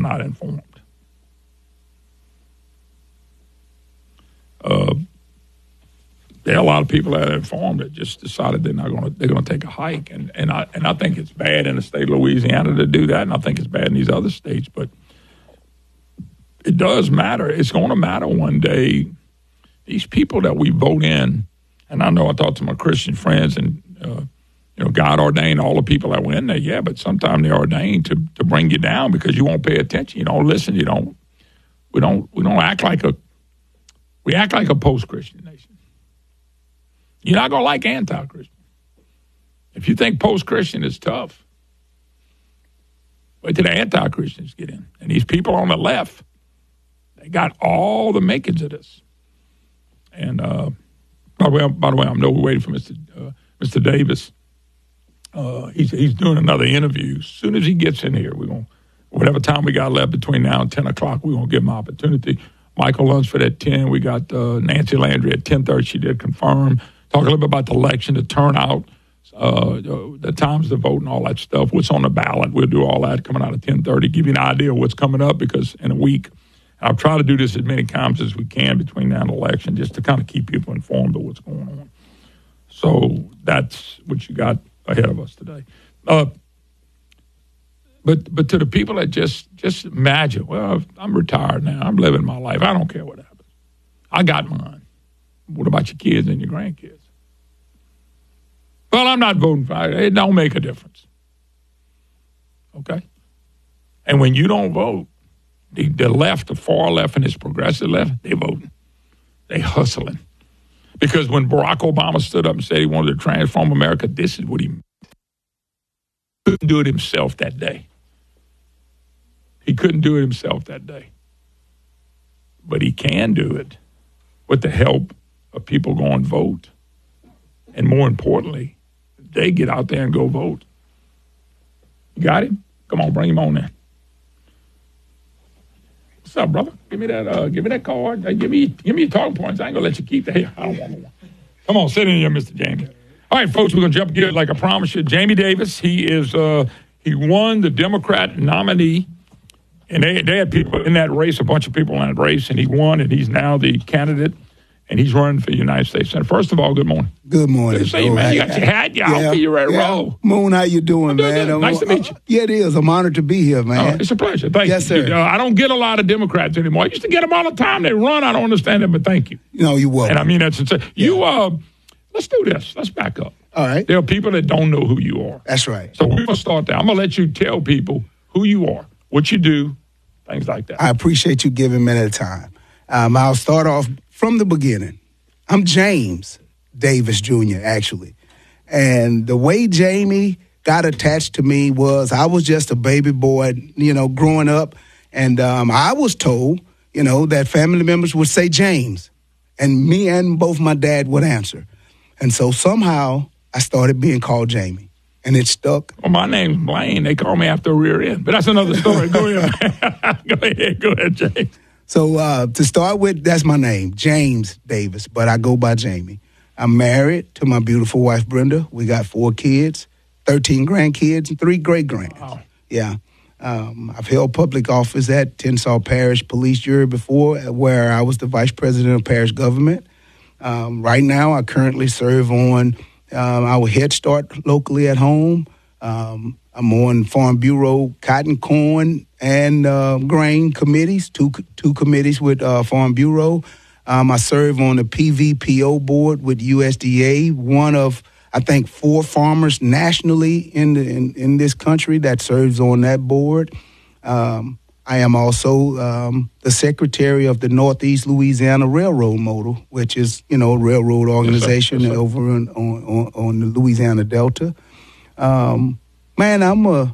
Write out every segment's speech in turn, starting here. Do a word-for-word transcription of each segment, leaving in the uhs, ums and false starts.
not informed. Uh, there are a lot of people that are informed that just decided they're not going to they're going to take a hike, and and I and I think it's bad in the state of Louisiana to do that, and I think it's bad in these other states, but it does matter. It's going to matter one day. These people that we vote in, and I know I talked to my Christian friends, and uh, you know, God ordained all the people that went in there. Yeah, but sometimes they're ordained to to bring you down because you won't pay attention. You don't listen. You don't. We don't. We don't act like a. We act like a post-Christian nation. You're not going to like anti-Christian. If you think post-Christian is tough, wait till the anti-Christians get in. And these people on the left, they got all the makings of this. And uh, by the way, by the way, I'm no waiting for Mister Uh, Mister Davis. Uh, he's he's doing another interview. As soon as he gets in here, we're going to, whatever time we got left between now and ten o'clock, we're going to give him an opportunity. Michael Lunsford at ten. We got uh, Nancy Landry at ten thirty. She did confirm. Talk a little bit about the election, the turnout, uh, the times to vote and all that stuff, what's on the ballot. We'll do all that coming out at ten thirty, give you an idea of what's coming up because in a week, I'll try to do this as many times as we can between now and the election just to kind of keep people informed of what's going on. So that's what you got ahead of us today. Uh, But but to the people that just just imagine, well, I'm retired now. I'm living my life. I don't care what happens. I got mine. What about your kids and your grandkids? Well, I'm not voting for it. It don't make a difference. Okay? And when you don't vote, the, the left, the far left and this progressive left, they voting. They hustling. Because when Barack Obama stood up and said he wanted to transform America, this is what he meant. He couldn't do it himself that day. He couldn't do it himself that day. But he can do it with the help of people going vote. And more importantly, they get out there and go vote. You got him? Come on, bring him on in. What's up, brother? Give me that uh, give me that card. Hey, give me give me your talking points. I ain't gonna let you keep that here. I don't want one. Come on, sit in here, Mister Jamie. All right, folks, we're gonna jump gears like I promised you. Jamie Davis, he is uh, he won the Democrat nominee. And they, they had people in that race, a bunch of people in that race, and he won, and he's now the candidate, and he's running for the United States Senate. First of all, good morning. Good morning. Good to see you, man. You got your hat, your outfit, you're ready to yeah. roll. Moon, how you doing, doing man? Good. Nice to meet you. Uh, yeah, it is. I'm honored to be here, man. Oh, it's a pleasure. Thank yes, you. Yes, sir. Uh, I don't get a lot of Democrats anymore. I used to get them all the time. They run. I don't understand it, but thank you. No, you're welcome. And I mean that sincerely. Yeah. You, uh, let's do this. Let's back up. All right. There are people that don't know who you are. That's right. So we're going to start there. I'm going to let you tell people who you are, what you do, things like that. I appreciate you giving me that time. Um, I'll start off from the beginning. I'm James Davis Junior, actually. And the way Jamie got attached to me was I was just a baby boy, you know, growing up. And um, I was told, you know, that family members would say James. And me and both my dad would answer. And so somehow I started being called Jamie. And it stuck. Well, my name's Blaine. They call me after a rear end. But that's another story. Go ahead. Go ahead. Go ahead, James. So uh, to start with, that's my name, James Davis. But I go by Jamie. I'm married to my beautiful wife, Brenda. We got four kids, thirteen grandkids, and three great-grands. Wow. Yeah. Um, I've held public office at Tensas Parish Police Jury before, where I was the vice president of parish government. Um, right now, I currently serve on Um, our Head Start locally at home. Um, I'm on Farm Bureau cotton, corn, and uh, grain committees, two two committees with uh, Farm Bureau. Um, I serve on the P V P O board with U S D A, one of, I think, four farmers nationally in, the, in, in this country that serves on that board. Um, I am also um, the secretary of the Northeast Louisiana Railroad Motor, which is, you know, a railroad organization yes, sir. Yes, sir. over on, on, on the Louisiana Delta. Um, man, I'm a,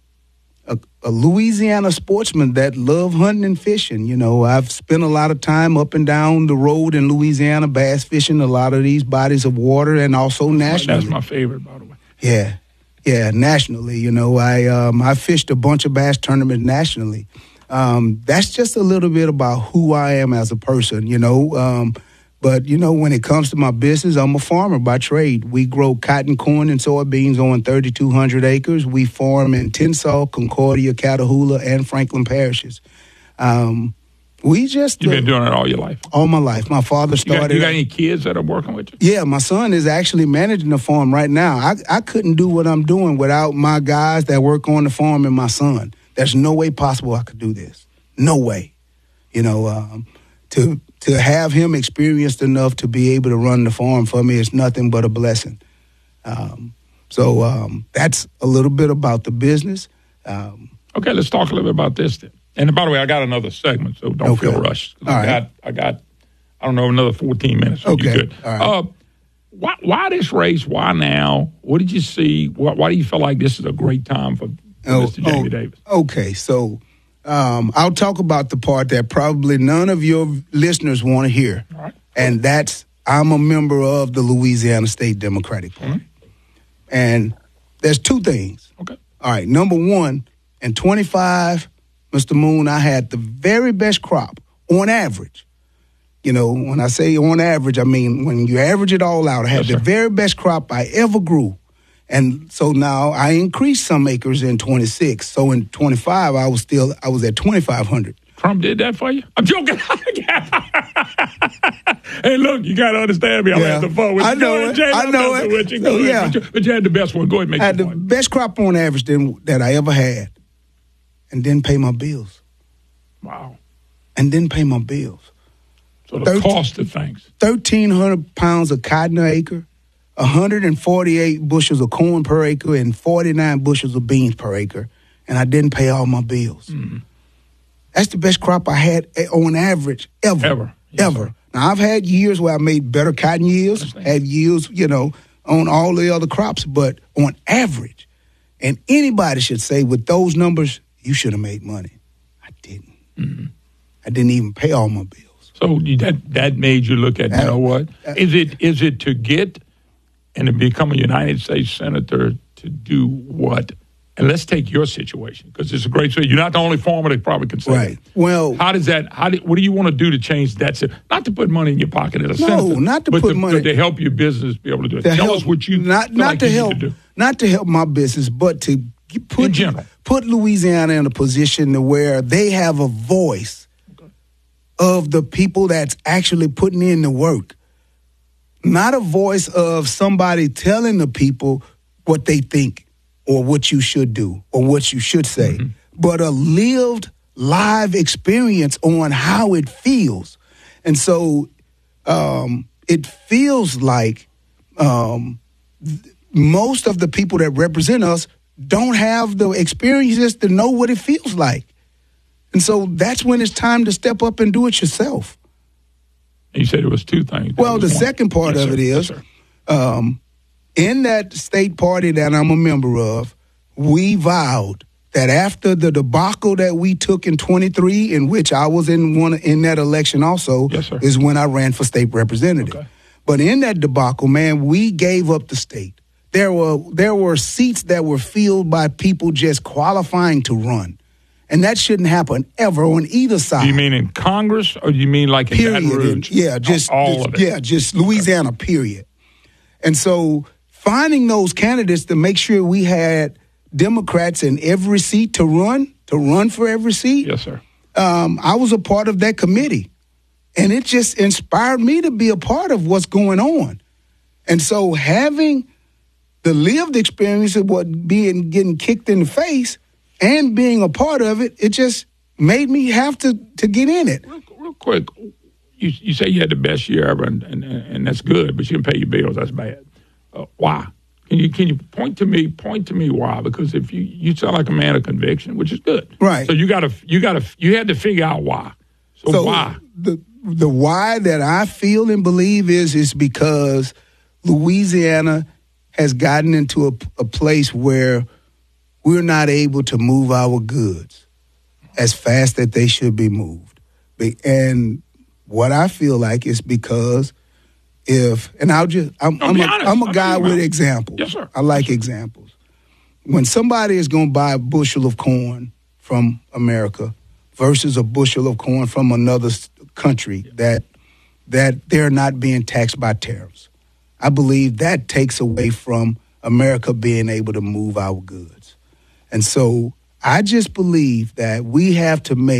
a a Louisiana sportsman that love hunting and fishing. You know, I've spent a lot of time up and down the road in Louisiana bass fishing a lot of these bodies of water and also nationally. That's my favorite, by the way. Yeah. Yeah, nationally, you know, I um, I fished a bunch of bass tournaments nationally. Um, that's just a little bit about who I am as a person, you know. Um, But, you know, when it comes to my business, I'm a farmer by trade. We grow cotton, corn, and soybeans on thirty-two hundred acres. We farm in Tensas, Concordia, Catahoula, and Franklin parishes. Um, we just... You've uh, been doing it all your life? All my life. My father started... You got, you got any kids that are working with you? Yeah, my son is actually managing the farm right now. I, I couldn't do what I'm doing without my guys that work on the farm and my son. There's no way possible I could do this. No way. You know, um, to... To have him experienced enough to be able to run the farm for me is nothing but a blessing. Um, so um, that's a little bit about the business. Um, okay, let's talk a little bit about this then. And by the way, I got another segment, so don't okay. feel rushed. All I right. got, I got, I don't know, another fourteen minutes. So okay. You're good. All right. Uh, why, why this race? Why now? What did you see? Why, why do you feel like this is a great time for, for oh, Mister Jamie oh, Davis? Okay, so. Um, I'll talk about the part that probably none of your listeners want to hear, All right. and that's I'm a member of the Louisiana State Democratic Party. Mm-hmm. And there's two things. Okay. All right, number one, in twenty-five, Mister Moon, I had the very best crop on average. You know, when I say on average, I mean when you average it all out, I had yes, the sir. very best crop I ever grew. And so now I increased some acres in twenty-six. So in twenty-five, I was still I was at twenty-five hundred. Trump did that for you? I'm joking. Hey, look, you got to understand me. I'm yeah. at the phone with you. I know it. Jay, I know it. With you. So, yeah. But, you, but you had the best one. Go ahead and make I had the point. best crop on average than, that I ever had, and didn't pay my bills. Wow. And didn't pay my bills. So the thirteen, cost of things. thirteen hundred pounds of cotton an acre, one hundred forty-eight bushels of corn per acre, and forty-nine bushels of beans per acre, and I didn't pay all my bills. Mm-hmm. That's the best crop I had on average ever. Ever. Yes, ever. Sir. Now, I've had years where I made better cotton yields, had yields, you know, on all the other crops, but on average, and anybody should say with those numbers, you should have made money. I didn't. Mm-hmm. I didn't even pay all my bills. So that that made you look at, you know what? Is it is it to get and to become a United States Senator to do what? And let's take your situation, because it's a great situation. You're not the only farmer that probably can say right. That. Well, how does that? How do, what do you want to do to change that? Not to put money in your pocket as a no, senator, not to but put to, money to help your business be able to do it. To Tell help, us what you not not like to you help need to do. Not to help my business, but to put in general. put Louisiana in a position to where they have a voice okay. of the people that's actually putting in the work. Not a voice of somebody telling the people what they think or what you should do or what you should say, mm-hmm. but a lived, live experience on how it feels. And so um, it feels like um, th- most of the people that represent us don't have the experiences to know what it feels like. And so that's when it's time to step up and do it yourself. You said it was two things. Well, the one. second part yes, of sir. it is, yes, um, in that state party that I'm a member of, we vowed that after the debacle that we took in twenty-three, in which I was in one in that election also, yes, sir. is when I ran for state representative. Okay. But in that debacle, man, we gave up the state. There were there were seats that were filled by people just qualifying to run. And that shouldn't happen ever on either side. Do you mean in Congress, or do you mean like in period. Baton Rouge? Yeah, just all just, of it. Yeah, just Louisiana, okay. period. And so finding those candidates to make sure we had Democrats in every seat to run, to run for every seat. Yes, sir. Um, I was a part of that committee. And it just inspired me to be a part of what's going on. And so having the lived experience of what being getting kicked in the face and being a part of it, it just made me have to, to get in it. Real, real quick, you you say you had the best year ever, and, and, and that's good, but you didn't pay your bills. That's bad. Uh, why? Can you can you point to me? Point to me why? Because if you you sound like a man of conviction, which is good, right? So you got to you got to you had to figure out why. So, so why? The the why that I feel and believe is is because Louisiana has gotten into a, a place where we're not able to move our goods as fast as they should be moved. And what I feel like is because if, and I'll just, I'm, no, I'm, a, I'm a I'm guy with examples. Yes, sir. I like examples. When somebody is going to buy a bushel of corn from America versus a bushel of corn from another country that that they're not being taxed by tariffs. I believe that takes away from America being able to move our goods. And so I just believe that we have to make